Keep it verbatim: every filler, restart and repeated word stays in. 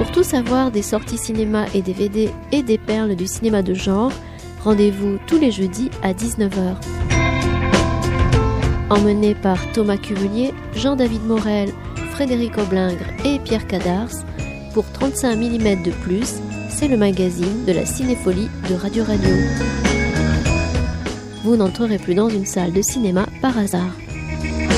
Pour tout savoir des sorties cinéma et D V D et des perles du cinéma de genre, rendez-vous tous les jeudis à dix-neuf heures. Emmenés par Thomas Cuvelier, Jean-David Morel, Frédéric Oblingre et Pierre Cadars, pour trente-cinq millimètres de plus, c'est le magazine de la cinépholie de Radio Radio. Vous n'entrerez plus dans une salle de cinéma par hasard.